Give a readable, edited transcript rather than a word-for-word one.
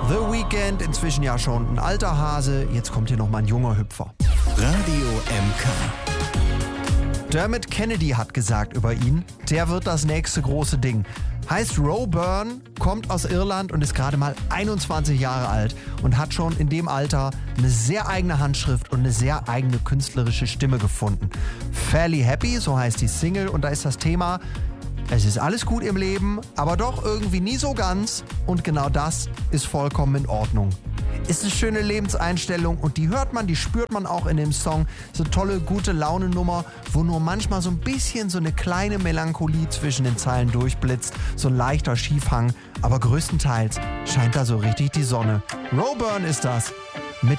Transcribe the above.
The Weeknd, inzwischen ja schon ein alter Hase, jetzt kommt hier nochmal ein junger Hüpfer. Radio MK. Dermot Kennedy hat gesagt über ihn, der wird das nächste große Ding. Heißt Roe Byrne, kommt aus Irland und ist gerade mal 21 Jahre alt und hat schon in dem Alter eine sehr eigene Handschrift und eine sehr eigene künstlerische Stimme gefunden. Fairly Happy, so heißt die Single, und da ist das Thema: Es ist alles gut im Leben, aber doch irgendwie nie so ganz, und genau das ist vollkommen in Ordnung. Ist eine schöne Lebenseinstellung und die hört man, die spürt man auch in dem Song. So eine tolle, gute Laune-Nummer, wo nur manchmal so ein bisschen so eine kleine Melancholie zwischen den Zeilen durchblitzt, so ein leichter Schiefhang, aber größtenteils scheint da so richtig die Sonne. Roe Byrne ist das